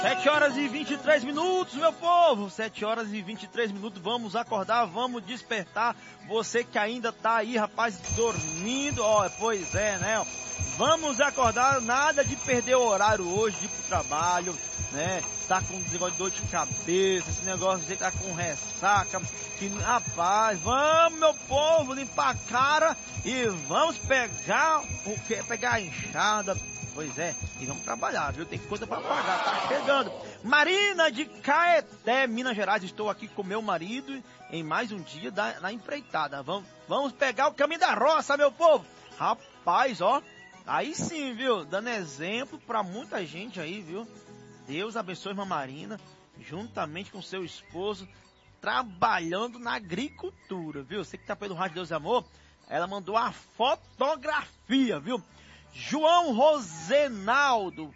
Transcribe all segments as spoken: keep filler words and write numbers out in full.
sete horas e vinte e três minutos, meu povo. sete horas e vinte e três minutos. Vamos acordar, vamos despertar. Você que ainda tá aí, rapaz, dormindo. Ó, pois é, né? Vamos acordar, nada de perder o horário hoje, de ir pro trabalho, né? Tá com negócio de dor de cabeça, esse negócio de tá com ressaca. Que, rapaz, vamos, meu povo, limpar a cara e vamos pegar o que? Pegar a enxada. Pois é, e vamos trabalhar, viu? Tem coisa pra pagar, tá chegando. Marina de Caeté, Minas Gerais. Estou aqui com meu marido em mais um dia da, na empreitada. Vamos, vamos pegar o caminho da roça, meu povo. Rapaz, ó, aí sim, viu? Dando exemplo pra muita gente aí, viu? Deus abençoe a irmã Marina, juntamente com seu esposo, trabalhando na agricultura, viu? Você que tá pelo Rádio Deus e Amor, ela mandou a fotografia, viu? João Rosenaldo,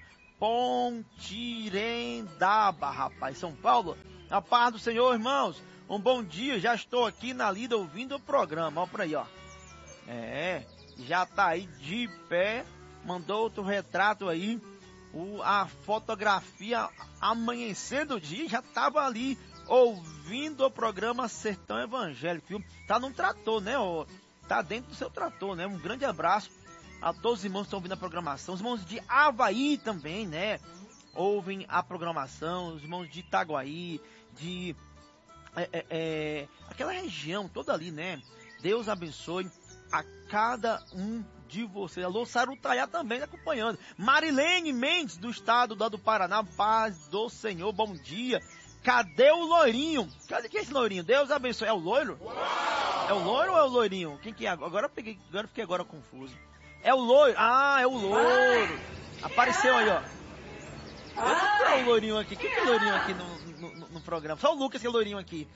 Pontirendaba, rapaz, São Paulo. A paz do Senhor, irmãos. Um bom dia, já estou aqui na lida ouvindo o programa. Ó por aí, ó. É, já tá aí de pé. Mandou outro retrato aí. O, a fotografia amanhecendo o dia, já tava ali ouvindo o programa Sertão Evangélico, viu? Tá num trator, né? Ó, tá dentro do seu trator, né? Um grande abraço a todos os irmãos que estão ouvindo a programação, os irmãos de Avaí também, né? Ouvem a programação, os irmãos de Itaguaí, de é, é, é, aquela região toda ali, né? Deus abençoe a cada um de vocês. Alô, Sarutaiá também acompanhando. Marilene Mendes, do estado do Paraná, paz do Senhor, bom dia. Cadê o loirinho? Cadê que é esse loirinho? Deus abençoe. É o loiro? Uau! É o loiro ou é o loirinho? Quem que é? Agora eu peguei, agora eu fiquei agora confuso. É o loiro. Ah, é o loiro. Apareceu aí, ó. Quem é o loirinho aqui? Quem que é o loirinho aqui no, no, no programa? Só o Lucas que é o loirinho aqui.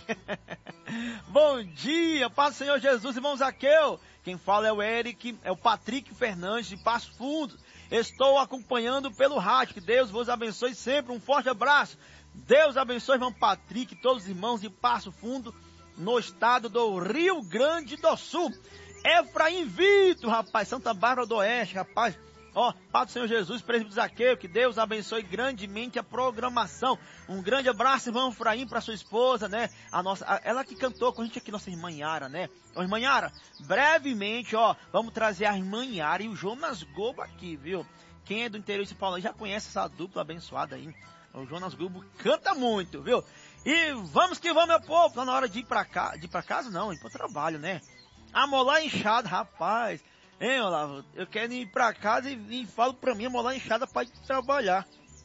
Bom dia, paz do Senhor Jesus, irmão Zaqueu. Quem fala é o Eric, é o Patrick Fernandes de Passo Fundo. Estou acompanhando pelo rádio. Que Deus vos abençoe sempre. Um forte abraço. Deus abençoe, irmão Patrick, todos os irmãos de Passo Fundo, no estado do Rio Grande do Sul. Efraim Vitor, rapaz, Santa Bárbara do Oeste, rapaz. Ó, Pai do Senhor Jesus, presbítero Zaqueu, que Deus abençoe grandemente a programação. Um grande abraço, irmão Efraim, para sua esposa, né? A nossa, a, ela que cantou com a gente aqui, nossa irmã Yara, né? Ô, irmã Yara, brevemente, ó, vamos trazer a irmã Yara e o Jonas Gobo aqui, viu? Quem é do interior de São Paulo já conhece essa dupla abençoada aí. O Jonas Gobo canta muito, viu? E vamos que vamos, meu povo. Tá na hora de ir pra cá, de ir pra casa não, ir pro trabalho, né? Amolar enxada, rapaz. Hein, Olavo? Eu quero ir pra casa e, e falo pra mim, amolar enxada pra ir trabalhar.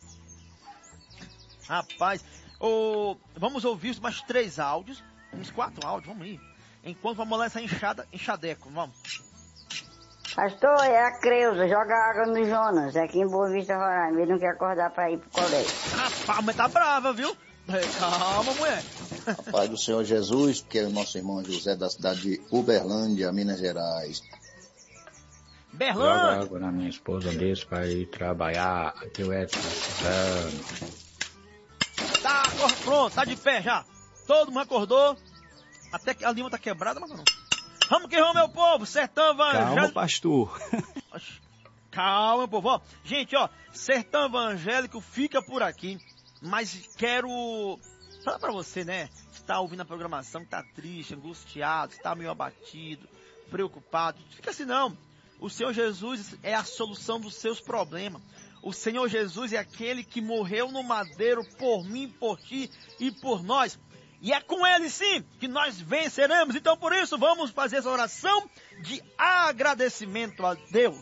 Rapaz, oh, vamos ouvir mais três áudios, uns quatro áudios, vamos ir. Enquanto vamos amolar essa enxada, enxadeco, vamos. Pastor, é a Creuza, joga água no Jonas, aqui em Boa Vista, Roraima. Ele não quer acordar pra ir pro colégio. Rapaz, mas tá brava, viu? Calma, mulher. A paz do Senhor Jesus, que é o nosso irmão José da cidade de Uberlândia, Minas Gerais. Berlândia. Joga água na minha esposa desse pra ir trabalhar. Aqui o Edson tá pronto, tá de pé já. Todo mundo acordou. Até que a lima tá quebrada, mas não. Vamos que vamos, meu povo. Sertão Evangélico. Calma, pastor. Calma, meu povo. Ó, gente, ó, Sertão Evangélico fica por aqui. Mas quero falar pra você, né? Você tá ouvindo a programação, tá triste, angustiado, está meio abatido, preocupado. Não fica assim não. O Senhor Jesus é a solução dos seus problemas. O Senhor Jesus é aquele que morreu no madeiro por mim, por ti e por nós. E é com Ele sim que nós venceremos. Então por isso vamos fazer essa oração de agradecimento a Deus.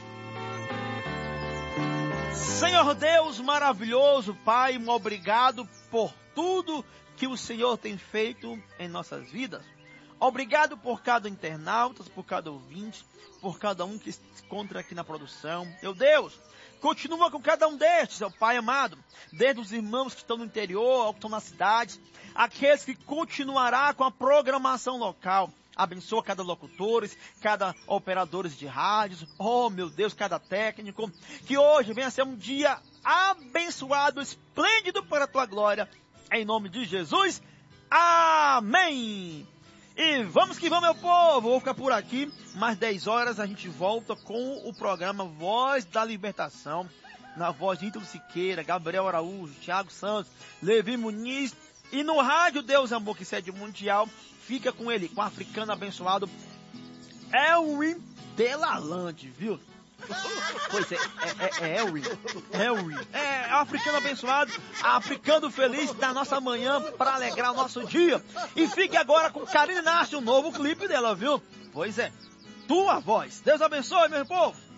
Senhor Deus maravilhoso, Pai, um obrigado por tudo que o Senhor tem feito em nossas vidas. Obrigado por cada internauta, por cada ouvinte, por cada um que se encontra aqui na produção. Meu Deus, continua com cada um destes, ó Pai amado, desde os irmãos que estão no interior, ou que estão na cidade, aqueles que continuará com a programação local. Abençoa cada locutores, cada operadores de rádios, oh meu Deus, cada técnico, que hoje venha ser um dia abençoado, esplêndido para a tua glória, em nome de Jesus, amém! E vamos que vamos, meu povo, vou ficar por aqui, mais dez horas a gente volta com o programa Voz da Libertação, na voz de Ítalo Siqueira, Gabriel Araújo, Thiago Santos, Levi Muniz. E no rádio Deus Amor, que sede mundial, fica com ele, com o africano abençoado Elwin Delalande, viu? Pois é, é, é, é Elwin, Elwin. É, é o africano abençoado, africano feliz da nossa manhã para alegrar o nosso dia. E fique agora com Karine Nasce, um novo clipe dela, viu? Pois é, Tua Voz. Deus abençoe, meu povo.